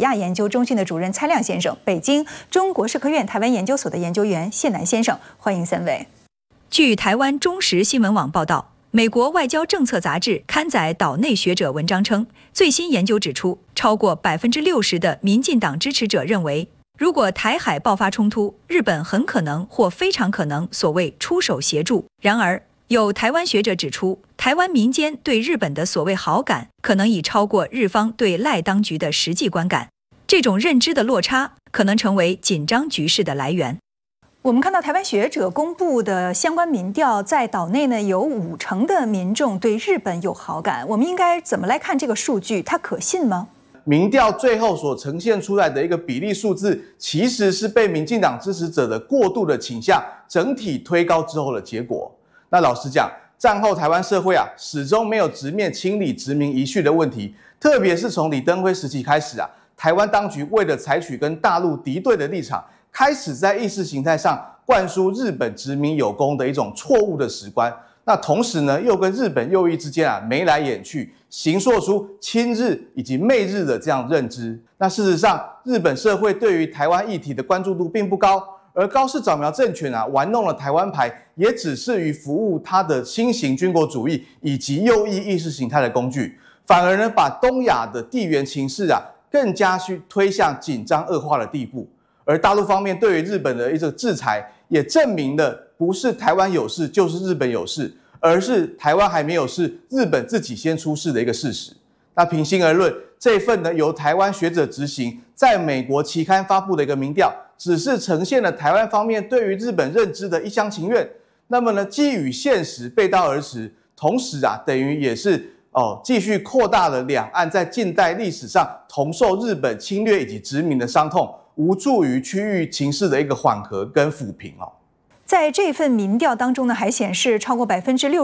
亚研究中心的主任蔡亮先生，北京中国社科院台湾研究所的研究员谢楠先生，欢迎三位。据台湾中时新闻网报道，美国外交政策杂志刊载岛内学者文章称，最新研究指出，超过60%的民进党支持者认为，如果台海爆发冲突，日本很可能或非常可能所谓出手协助。然而，有台湾学者指出，台湾民间对日本的所谓好感，可能已超过日方对赖当局的实际观感。这种认知的落差，可能成为紧张局势的来源。我们看到台湾学者公布的相关民调，在岛内呢有50%的民众对日本有好感。我们应该怎么来看这个数据？它可信吗？ 民调最后所呈现出来的一个比例数字，其实是被民进党支持者的过度的倾向整体推高之后的结果。那老实讲，战后台湾社会始终没有直面清理殖民遗绪的问题，特别是从李登辉时期开始台湾当局为了采取跟大陆敌对的立场，开始在意识形态上灌输日本殖民有功的一种错误的史观。那同时呢，又跟日本右翼之间眉来眼去，形塑出亲日以及媚日的这样认知。那事实上，日本社会对于台湾议题的关注度并不高，而高市早苗政权玩弄了台湾牌，也只是于服务他的新型军国主义以及右翼意识形态的工具，反而呢把东亚的地缘情势更加去推向紧张恶化的地步。而大陆方面对于日本的一个制裁，也证明了不是台湾有事就是日本有事，而是台湾还没有事，日本自己先出事的一个事实。那平心而论，这份呢由台湾学者执行，在美国期刊发布的一个民调，只是呈现了台湾方面对于日本认知的一厢情愿。那么呢，基于现实背道而驰，同时等于也是继续扩大了两岸在近代历史上同受日本侵略以及殖民的伤痛，无助于区域情势的一个缓和跟抚平在这份民调当中呢，还显示超过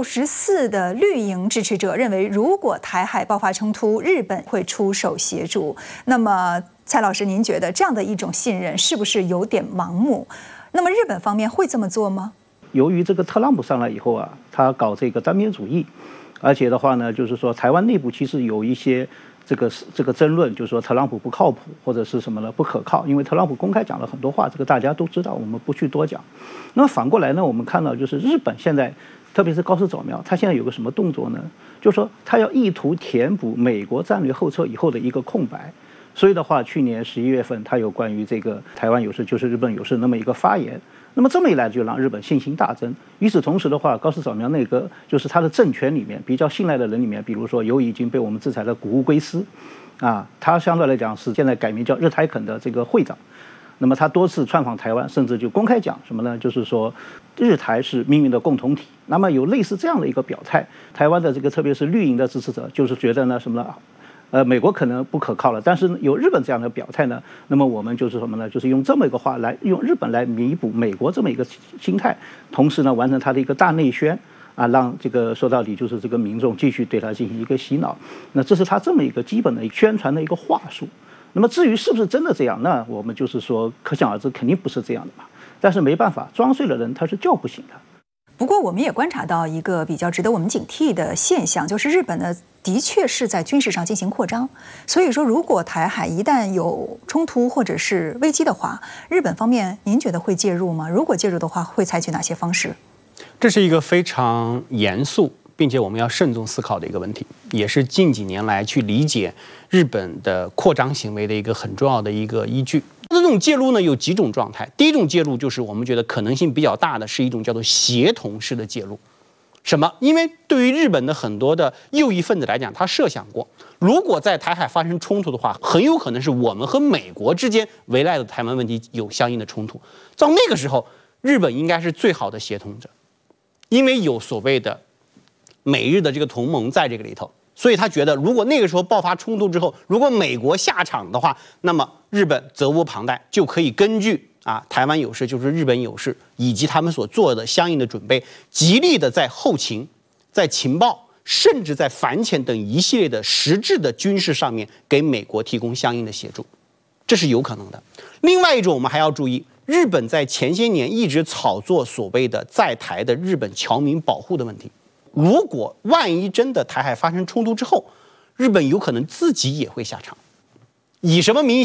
64%的绿营支持者认为，如果台海爆发冲突，日本会出手协助。那么，蔡老师，您觉得这样的一种信任是不是有点盲目？那么，日本方面会这么做吗？ 由于这个特朗普上来以后他搞这个单边主义，而且的话呢，就是说台湾内部其实有一些这个争论，就是说特朗普不靠谱或者是什么呢不可靠，因为特朗普公开讲了很多话，这个大家都知道，我们不去多讲。那么反过来呢，我们看到就是日本现在，特别是高市早苗，他现在有个什么动作呢？就是说他要意图填补美国战略后撤以后的一个空白。所以的话，去年11月份，他有关于这个台湾有事就是日本有事那么一个发言。那么这么一来，就让日本信心大增。与此同时的话，高市早苗那个就是他的政权里面比较信赖的人里面，比如说有已经被我们制裁的谷物圭司，他相对来讲是现在改名叫日台肯的这个会长。那么他多次窜访台湾，甚至就公开讲什么呢？就是说日台是命运的共同体。那么有类似这样的一个表态，台湾的这个特别是绿营的支持者，就是觉得呢什么呢？美国可能不可靠了，但是有日本这样的表态呢，那么我们就是什么呢？就是用这么一个话来用日本来弥补美国这么一个心态，同时呢完成他的一个大内宣让这个说到底就是这个民众继续对他进行一个洗脑。那这是他这么一个基本的宣传的一个话术。那么至于是不是真的这样，那我们就是说可想而知，肯定不是这样的嘛。但是没办法，装睡的人他是叫不醒的。 不过，我们也观察到一个比较值得我们警惕的现象，就是日本呢的确是在军事上进行扩张。所以说，如果台海一旦有冲突或者是危机的话，日本方面您觉得会介入吗？如果介入的话，会采取哪些方式？ 这是一个非常严肃，并且我们要慎重思考的一个问题，也是近几年来去理解日本的扩张行为的一个很重要的一个依据。这种介入呢有几种状态，第一种介入就是我们觉得可能性比较大的是一种叫做协同式的介入。什么？因为对于日本的很多的右翼分子来讲，他设想过，如果在台海发生冲突的话，很有可能是我们和美国之间围赖的台湾问题有相应的冲突。到那个时候，日本应该是最好的协同者，因为有所谓的美日的这个同盟在这个里头。所以他觉得，如果那个时候爆发冲突之后，如果美国下场的话，那么日本责无旁贷，就可以根据台湾有事就是日本有事，以及他们所做的相应的准备，极力的在后勤、在情报，甚至在反潜等一系列的实质的军事上面，给美国提供相应的协助，这是有可能的。另外一种，我们还要注意，日本在前些年一直炒作所谓的在台的日本侨民保护的问题。如果万一真的台海发生冲突之后，日本有可能自己也会下场，以什么名义